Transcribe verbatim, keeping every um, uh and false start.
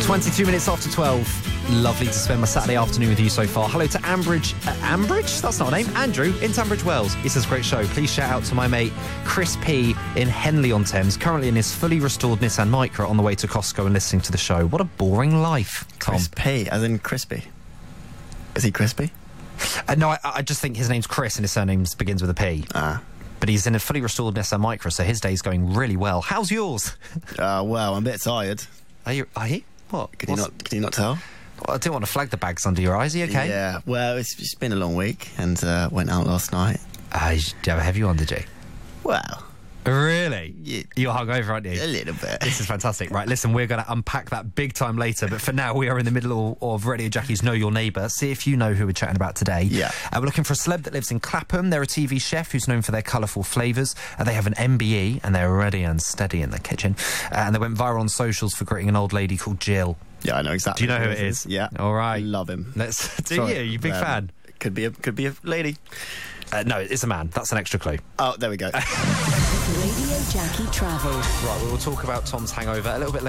twenty-two minutes after twelve. Lovely to spend my Saturday afternoon with you so far. Hello to Ambridge. Uh, Ambridge? That's not a name. Andrew in Tunbridge Wells. He says, great show. Please shout out to my mate Chris P in Henley-on-Thames, currently in his fully restored Nissan Micra on the way to Costco and listening to the show. What a boring life, Tom. Chris P, as in crispy. Is he crispy? Uh, no, I, I just think his name's Chris and his surname begins with a P. Ah. But he's in a fully restored Nissan Micra, so his day's going really well. How's yours? Uh, well, I'm a bit tired. Are you? Are you? What? Can you What's- not? Can you not tell? Well, I didn't want to flag the bags under your eyes. Are you okay? Yeah. Well, it's, it's been a long week, and uh, went out last night. Uh, did you have a heavy one, did you? Well, Really? Yeah. You're hungover, aren't you? a little bit. This is fantastic. Right, listen, we're going to unpack that big time later, but for now, we are in the middle of Radio Jackie's Know Your Neighbour. See if you know who we're chatting about today. Yeah. Uh, we're looking for a celeb that lives in Clapham. They're a T V chef who's known for their colourful flavours. Uh, they have an M B E, and they're ready and steady in the kitchen. Uh, and they went viral on socials for greeting an old lady called Jill. Yeah, I know exactly. Do you know who it is? Yeah. All right. Love him. Let's do Sorry. you? You big Um, fan? Could be a could be a lady. Uh, no, it's a man. That's an extra clue. Oh, there we go. Radio Jackie Travel. Right, we will talk about Tom's hangover a little bit later.